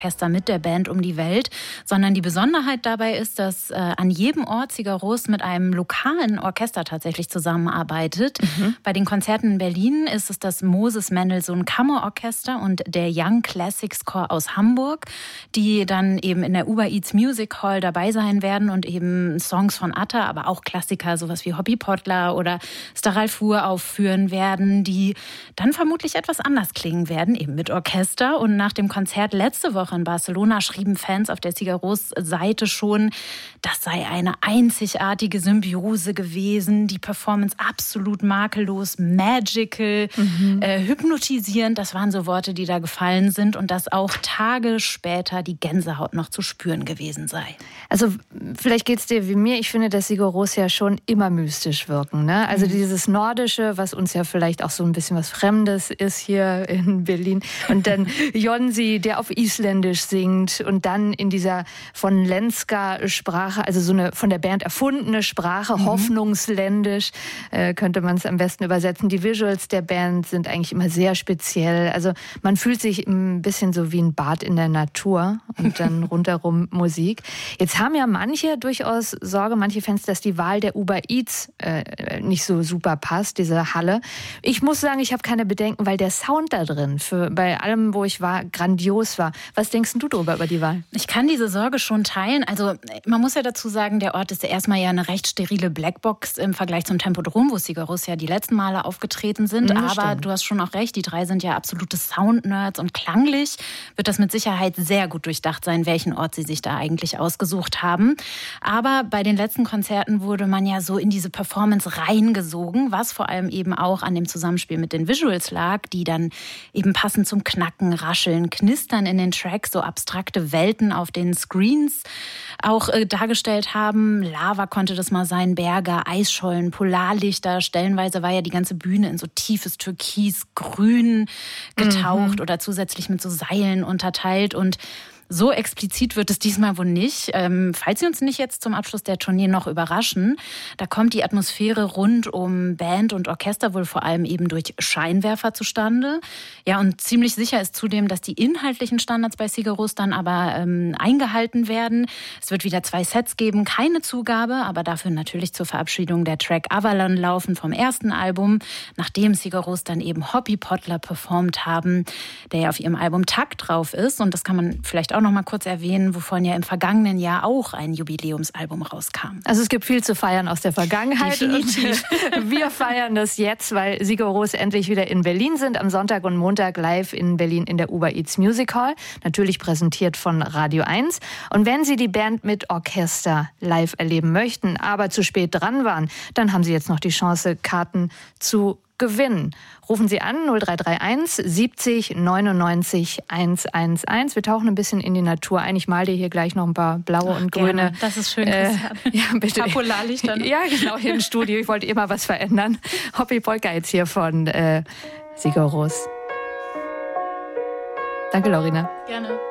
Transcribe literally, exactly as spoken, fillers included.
Orchester mit der Band um die Welt, sondern die Besonderheit dabei ist, dass äh, an jedem Ort Sigur Rós mit einem lokalen Orchester tatsächlich zusammenarbeitet. Mhm. Bei den Konzerten in Berlin ist es das Moses Mendelssohn Kammerorchester und der Young Classics Chor aus Hamburg, die dann eben in der Uber Eats Music Hall dabei sein werden und eben Songs von Atta, aber auch Klassiker, sowas wie Hobby Pottler oder Staral Fur aufführen werden, die dann vermutlich etwas anders klingen werden, eben mit Orchester. Und nach dem Konzert letzte Woche in Barcelona schrieben Fans auf der Sigur Rós Seite schon, das sei eine einzigartige Symbiose gewesen, die Performance absolut makellos, magical, mhm. äh, hypnotisierend, das waren so Worte, die da gefallen sind und dass auch Tage später die Gänsehaut noch zu spüren gewesen sei. Also vielleicht geht's dir wie mir, ich finde, dass Sigur Rós ja schon immer mystisch wirken, ne? Also mhm. dieses Nordische, was uns ja vielleicht auch so ein bisschen was Fremdes ist hier in Berlin und dann Jonsi, der auf Isländisch singt und dann in dieser von Lenska Sprache, also so eine von der Band erfundene Sprache, mhm. hoffnungsländisch, äh, könnte man es am besten übersetzen. Die Visuals der Band sind eigentlich immer sehr speziell. Also man fühlt sich ein bisschen so wie ein Bad in der Natur und dann rundherum Musik. Jetzt haben ja manche durchaus Sorge, manche Fans, dass die Wahl der Uber Eats äh, nicht so super passt, diese Halle. Ich muss sagen, ich habe keine Bedenken, weil der Sound da drin, für, bei allem, wo ich war, grandios war. Was denkst du darüber, über die Wahl? Ich kann diese Sorge schon teilen. Also man muss ja dazu sagen, der Ort ist ja erstmal ja eine recht sterile Blackbox im Vergleich zum Tempodrom, wo Sigur Rós ja die letzten Male aufgetreten sind. Mhm, Aber stimmt. Du hast schon auch recht, die drei sind ja absolute Sound-Nerds und klanglich wird das mit Sicherheit sehr gut durchdacht sein, welchen Ort sie sich da eigentlich ausgesucht haben. Aber bei den letzten Konzerten wurde man ja so in diese Performance reingesogen, was vor allem eben auch an dem Zusammenspiel mit den Visuals lag, die dann eben passend zum Knacken, Rascheln, Knistern in den Tracks so abstrakte Welten auf den Screens auch äh, dargestellt haben. Lava konnte das mal sein, Berge, Eisschollen, Polarlichter. Stellenweise war ja die ganze Bühne in so tiefes Türkis-Grün getaucht mhm. oder zusätzlich mit so Seilen unterteilt und so explizit wird es diesmal wohl nicht. Ähm, falls Sie uns nicht jetzt zum Abschluss der Tournee noch überraschen, da kommt die Atmosphäre rund um Band und Orchester wohl vor allem eben durch Scheinwerfer zustande. Ja, und ziemlich sicher ist zudem, dass die inhaltlichen Standards bei Sigur Rós dann aber ähm, eingehalten werden. Es wird wieder zwei Sets geben, keine Zugabe, aber dafür natürlich zur Verabschiedung der Track Avalon laufen vom ersten Album, nachdem Sigur Rós dann eben Hobby Pottler performt haben, der ja auf ihrem Album Takt drauf ist. Und das kann man vielleicht auch noch mal kurz erwähnen, wovon ja im vergangenen Jahr auch ein Jubiläumsalbum rauskam. Also es gibt viel zu feiern aus der Vergangenheit. Definitiv. Und wir feiern das jetzt, weil Sigur Rós endlich wieder in Berlin sind. Am Sonntag und Montag live in Berlin in der Uber Eats Music Hall. Natürlich präsentiert von Radio eins. Und wenn Sie die Band mit Orchester live erleben möchten, aber zu spät dran waren, dann haben Sie jetzt noch die Chance, Karten zu gewinnen. Rufen Sie an null drei drei eins siebzig neunundneunzig hundertelf. Wir tauchen ein bisschen in die Natur ein. Ich male dir hier gleich noch ein paar blaue Ach, und grüne. Gerne. Das ist schön, Christian. Äh, ja, bitte. Polarlichter. Ja, genau, hier im Studio. Ich wollte immer was verändern. Hobby Polka jetzt hier von äh, Sigur Rós. Danke, Lorina. Gerne.